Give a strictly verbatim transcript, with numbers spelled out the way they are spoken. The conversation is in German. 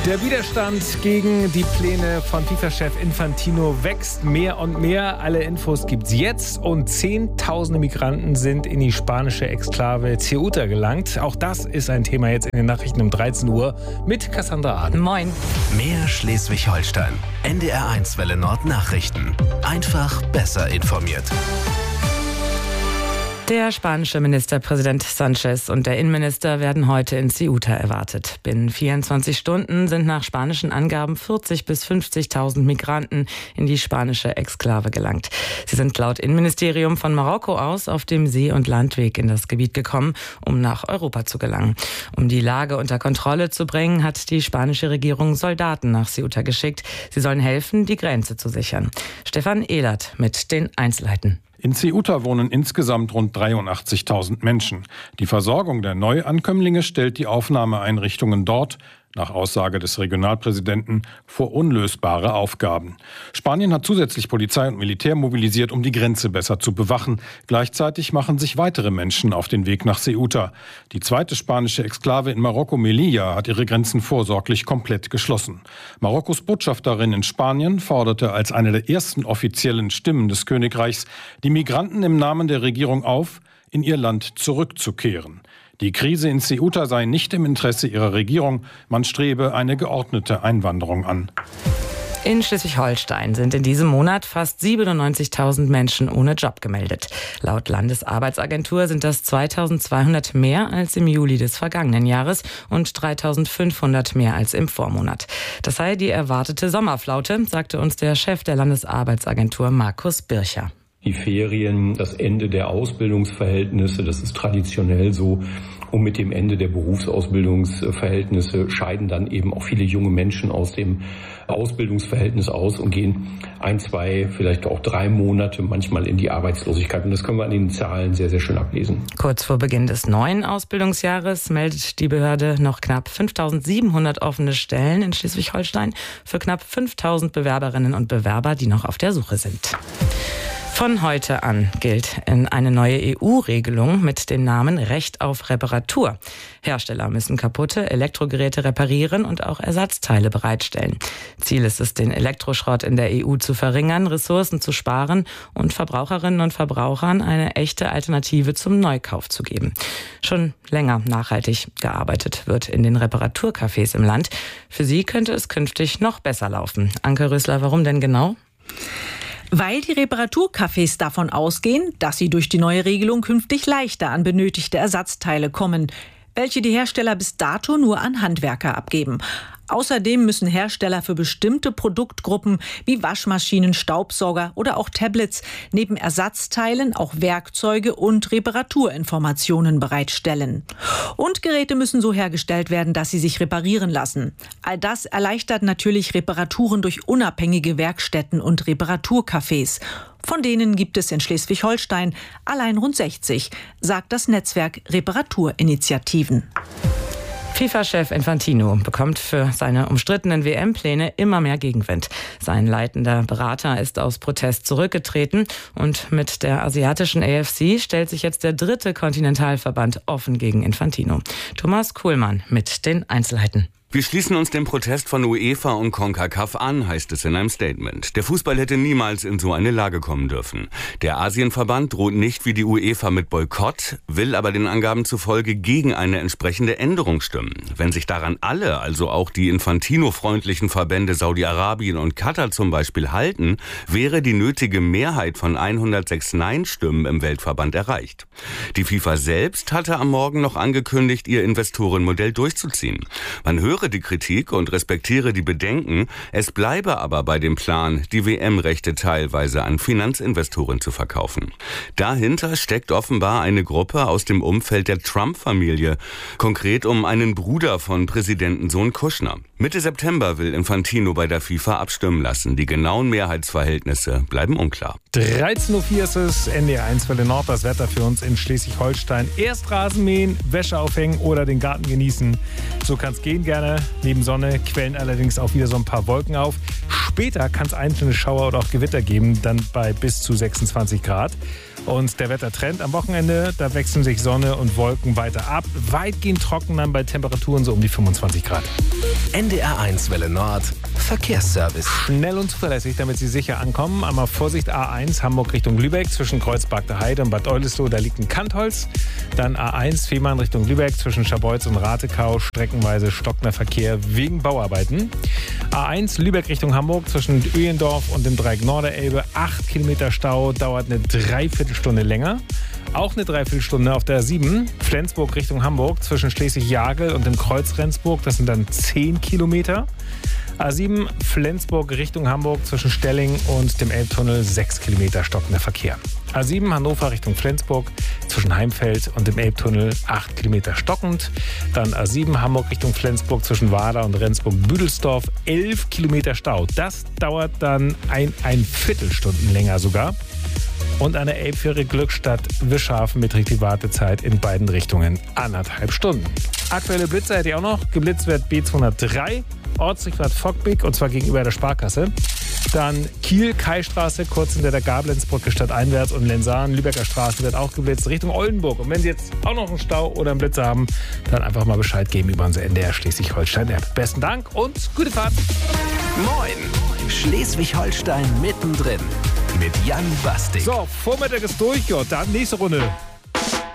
Der Widerstand gegen die Pläne von FIFA-Chef Infantino wächst mehr und mehr. Alle Infos gibt's jetzt und Zehntausende Migranten sind in die spanische Exklave Ceuta gelangt. Auch das ist ein Thema jetzt in den Nachrichten um dreizehn Uhr mit Cassandra Ahn. Moin. Mehr Schleswig-Holstein. N D R eins Welle Nord Nachrichten. Einfach besser informiert. Der spanische Ministerpräsident Sanchez und der Innenminister werden heute in Ceuta erwartet. Binnen vierundzwanzig Stunden sind nach spanischen Angaben vierzigtausend bis fünfzigtausend Migranten in die spanische Exklave gelangt. Sie sind laut Innenministerium von Marokko aus auf dem See- und Landweg in das Gebiet gekommen, um nach Europa zu gelangen. Um die Lage unter Kontrolle zu bringen, hat die spanische Regierung Soldaten nach Ceuta geschickt. Sie sollen helfen, die Grenze zu sichern. Stefan Ehlert mit den Einzelheiten. In Ceuta wohnen insgesamt rund dreiundachtzigtausend Menschen. Die Versorgung der Neuankömmlinge stellt die Aufnahmeeinrichtungen dort, nach Aussage des Regionalpräsidenten, vor unlösbare Aufgaben. Spanien hat zusätzlich Polizei und Militär mobilisiert, um die Grenze besser zu bewachen. Gleichzeitig machen sich weitere Menschen auf den Weg nach Ceuta. Die zweite spanische Exklave in Marokko, Melilla, hat ihre Grenzen vorsorglich komplett geschlossen. Marokkos Botschafterin in Spanien forderte als eine der ersten offiziellen Stimmen des Königreichs die Migranten im Namen der Regierung auf, in ihr Land zurückzukehren. Die Krise in Ceuta sei nicht im Interesse ihrer Regierung. Man strebe eine geordnete Einwanderung an. In Schleswig-Holstein sind in diesem Monat fast siebenundneunzigtausend Menschen ohne Job gemeldet. Laut Landesarbeitsagentur sind das zweitausendzweihundert mehr als im Juli des vergangenen Jahres und dreitausendfünfhundert mehr als im Vormonat. Das sei die erwartete Sommerflaute, sagte uns der Chef der Landesarbeitsagentur Markus Bircher. Die Ferien, das Ende der Ausbildungsverhältnisse, das ist traditionell so. Und mit dem Ende der Berufsausbildungsverhältnisse scheiden dann eben auch viele junge Menschen aus dem Ausbildungsverhältnis aus und gehen ein, zwei, vielleicht auch drei Monate manchmal in die Arbeitslosigkeit. Und das können wir an den Zahlen sehr, sehr schön ablesen. Kurz vor Beginn des neuen Ausbildungsjahres meldet die Behörde noch knapp fünftausendsiebenhundert offene Stellen in Schleswig-Holstein für knapp fünftausend Bewerberinnen und Bewerber, die noch auf der Suche sind. Von heute an gilt eine neue E U-Regelung mit dem Namen Recht auf Reparatur. Hersteller müssen kaputte Elektrogeräte reparieren und auch Ersatzteile bereitstellen. Ziel ist es, den Elektroschrott in der E U zu verringern, Ressourcen zu sparen und Verbraucherinnen und Verbrauchern eine echte Alternative zum Neukauf zu geben. Schon länger nachhaltig gearbeitet wird in den Reparaturcafés im Land. Für sie könnte es künftig noch besser laufen. Anke Rösler, warum denn genau? Weil die Reparaturcafés davon ausgehen, dass sie durch die neue Regelung künftig leichter an benötigte Ersatzteile kommen, welche die Hersteller bis dato nur an Handwerker abgeben. Außerdem müssen Hersteller für bestimmte Produktgruppen wie Waschmaschinen, Staubsauger oder auch Tablets neben Ersatzteilen auch Werkzeuge und Reparaturinformationen bereitstellen. Und Geräte müssen so hergestellt werden, dass sie sich reparieren lassen. All das erleichtert natürlich Reparaturen durch unabhängige Werkstätten und Reparaturcafés. Von denen gibt es in Schleswig-Holstein allein rund sechzig, sagt das Netzwerk Reparaturinitiativen. FIFA-Chef Infantino bekommt für seine umstrittenen W M-Pläne immer mehr Gegenwind. Sein leitender Berater ist aus Protest zurückgetreten und mit der asiatischen A F C stellt sich jetzt der dritte Kontinentalverband offen gegen Infantino. Thomas Kuhlmann mit den Einzelheiten. Wir schließen uns dem Protest von UEFA und CONCACAF an, heißt es in einem Statement. Der Fußball hätte niemals in so eine Lage kommen dürfen. Der Asienverband droht nicht wie die UEFA mit Boykott, will aber den Angaben zufolge gegen eine entsprechende Änderung stimmen. Wenn sich daran alle, also auch die Infantino-freundlichen Verbände Saudi-Arabien und Katar zum Beispiel halten, wäre die nötige Mehrheit von hundertsechs Nein-Stimmen im Weltverband erreicht. Die FIFA selbst hatte am Morgen noch angekündigt, ihr Investorenmodell durchzuziehen. Man höre die Kritik und respektiere die Bedenken, es bleibe aber bei dem Plan, die W M-Rechte teilweise an Finanzinvestoren zu verkaufen. Dahinter steckt offenbar eine Gruppe aus dem Umfeld der Trump-Familie, konkret um einen Bruder von Präsidentensohn Kushner. Mitte September will Infantino bei der FIFA abstimmen lassen. Die genauen Mehrheitsverhältnisse bleiben unklar. dreizehn Uhr vier ist es, N D R eins Welle Nord, das Wetter für uns in Schleswig-Holstein. Erst Rasen mähen, Wäsche aufhängen oder den Garten genießen. So kann es gehen, gerne. Neben Sonne quellen allerdings auch wieder so ein paar Wolken auf. Später kann es einzelne Schauer oder auch Gewitter geben, dann bei bis zu sechsundzwanzig Grad. Und der Wettertrend am Wochenende, da wechseln sich Sonne und Wolken weiter ab. Weitgehend trocken dann bei Temperaturen so um die fünfundzwanzig Grad. N D R eins Welle Nord, Verkehrsservice. Schnell und zuverlässig, damit Sie sicher ankommen. Einmal Vorsicht A eins, Hamburg Richtung Lübeck, zwischen Kreuzberg der Heide und Bad Oldesloe, da liegt ein Kantholz. Dann A eins, Fehmarn Richtung Lübeck, zwischen Scharbeutz und Ratekau, streckenweise stockender Verkehr wegen Bauarbeiten. A eins, Lübeck Richtung Hamburg, zwischen Öhendorf und dem Dreieck Norderelbe, acht Kilometer Stau, dauert eine Dreiviertelstunde länger. Auch eine Dreiviertelstunde auf der A sieben, Flensburg Richtung Hamburg, zwischen Schleswig-Jagel und dem Kreuz Rendsburg, das sind dann zehn Kilometer. A sieben, Flensburg Richtung Hamburg, zwischen Stelling und dem Elbtunnel, sechs Kilometer stockender Verkehr. A sieben, Hannover Richtung Flensburg, zwischen Heimfeld und dem Elbtunnel, acht Kilometer stockend. Dann A sieben, Hamburg Richtung Flensburg, zwischen Wada und Rendsburg-Büdelsdorf, elf Kilometer Stau. Das dauert dann ein, ein Viertelstunden länger sogar. Und an der Elbfähre Glückstadt-Wischhafen beträgt die Wartezeit in beiden Richtungen anderthalb Stunden. Aktuelle Blitzer hätte ich auch noch. Geblitzt wird B zweihundertdrei, Ortsrichtwert Fockbig, und zwar gegenüber der Sparkasse. Dann Kiel, Kaistraße, kurz hinter der Gablenzbrücke stadteinwärts, und Lensahn, Lübecker Straße wird auch geblitzt Richtung Oldenburg. Und wenn Sie jetzt auch noch einen Stau oder einen Blitzer haben, dann einfach mal Bescheid geben über unsere N D R Schleswig-Holstein-App. Besten Dank und gute Fahrt. Moin, Schleswig-Holstein mittendrin mit Jan Bastik. So, Vormittag ist durch, ja, dann nächste Runde.